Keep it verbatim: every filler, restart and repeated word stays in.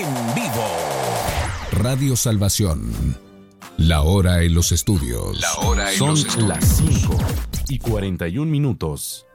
en vivo. Radio Salvación. La hora en los estudios. La hora en Son los estudios. las cinco y cuarenta y un minutos.